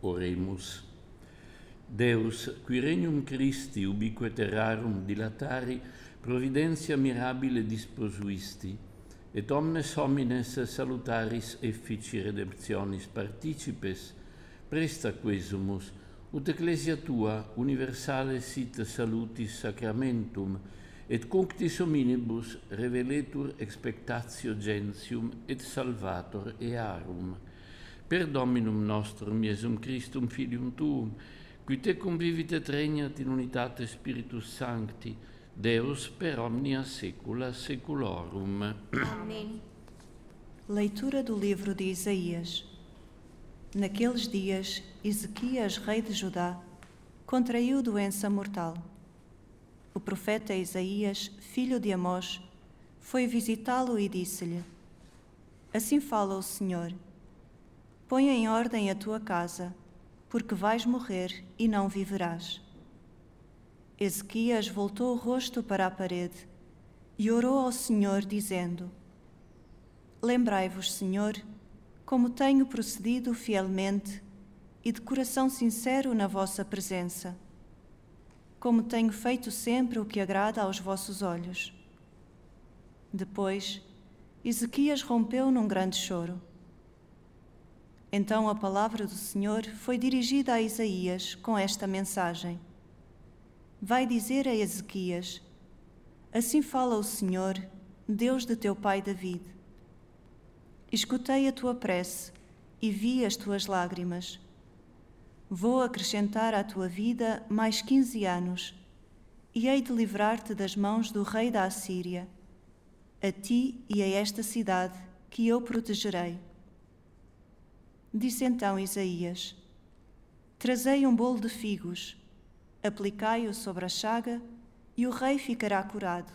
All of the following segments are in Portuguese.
Oremus. Deus, qui regnum Christi ubique terrarum dilatari, providentia mirabile disposuisti, et omnes homines salutaris effici redemptionis participes, presta quesumus, ut ecclesia tua universale sit salutis sacramentum, et cunctis hominibus reveletur expectatio gentium et salvator earum. Per Dominum nostrum Iesum Christum Filium Tuum, qui te convivit et regnat in unitate Spiritus Sancti, Deus per omnia saecula saeculorum. Amém. Leitura do livro de Isaías. Naqueles dias, Ezequias, rei de Judá, contraiu doença mortal. O profeta Isaías, filho de Amós, foi visitá-lo e disse-lhe: Assim fala o Senhor: Põe em ordem a tua casa, porque vais morrer e não viverás. Ezequias voltou o rosto para a parede e orou ao Senhor, dizendo: Lembrai-vos, Senhor, como tenho procedido fielmente e de coração sincero na vossa presença, como tenho feito sempre o que agrada aos vossos olhos. Depois, Ezequias rompeu num grande choro. Então a palavra do Senhor foi dirigida a Isaías com esta mensagem: Vai dizer a Ezequias: Assim fala o Senhor, Deus de teu pai David. Escutei a tua prece e vi as tuas lágrimas. Vou acrescentar à tua vida mais 15 anos, e hei de livrar-te das mãos do rei da Assíria, a ti e a esta cidade que eu protegerei. Disse então Isaías: Trazei um bolo de figos, aplicai-o sobre a chaga, e o rei ficará curado.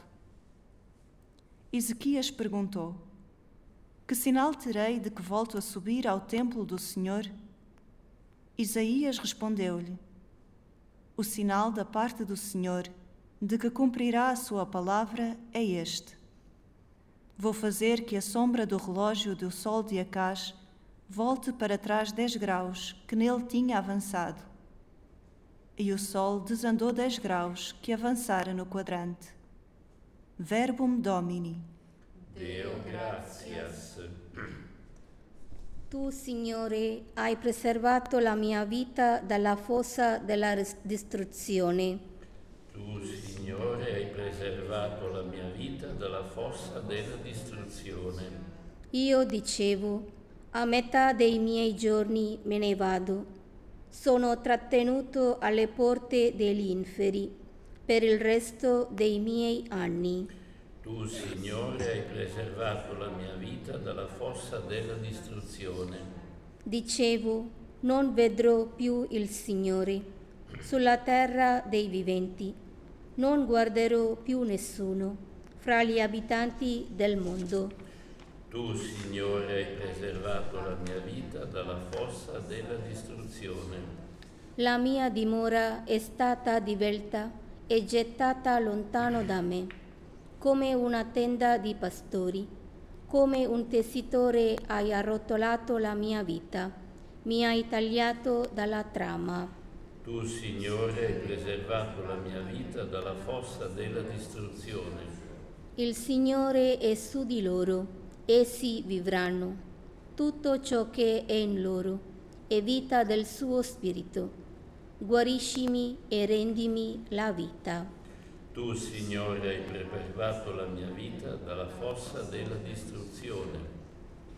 Ezequias perguntou: Que sinal terei de que volto a subir ao templo do Senhor? Isaías respondeu-lhe: O sinal da parte do Senhor, de que cumprirá a sua palavra, é este: Vou fazer que a sombra do relógio do sol de Acaz volte para trás 10 graus, que nele tinha avançado. E o sol desandou 10 graus, que avançara no quadrante. Verbum Domini. Deo gratias. Tu, Signore, hai preservato la mia vita dalla fossa della distruzione. Tu, Signore, hai preservato la mia vita dalla fossa della distruzione. Io dicevo: a metà dei miei giorni me ne vado. Sono trattenuto alle porte degli inferi per il resto dei miei anni. Tu, Signore, hai preservato la mia vita dalla fossa della distruzione. Dicevo: non vedrò più il Signore sulla terra dei viventi. Non guarderò più nessuno fra gli abitanti del mondo. Tu, Signore, hai preservato la mia vita dalla fossa della distruzione. La mia dimora è stata divelta e gettata lontano da me, come una tenda di pastori. Come un tessitore hai arrotolato la mia vita, mi hai tagliato dalla trama. Tu, Signore, hai preservato la mia vita dalla fossa della distruzione. Il Signore è su di loro. Essi vivranno. Tutto ciò che è in loro è vita del suo spirito. Guariscimi e rendimi la vita. Tu, Signore, hai preservato la mia vita dalla fossa della distruzione.